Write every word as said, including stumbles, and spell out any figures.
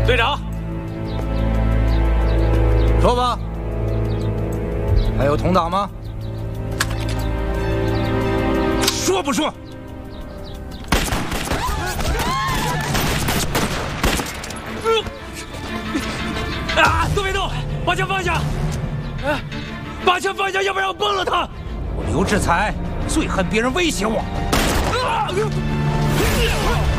队长， 说吧，还有同党吗？ 说不说？啊！都别动，把枪放下！哎，把枪放下，要不然我崩了他！ 我刘志才最恨别人威胁我。 啊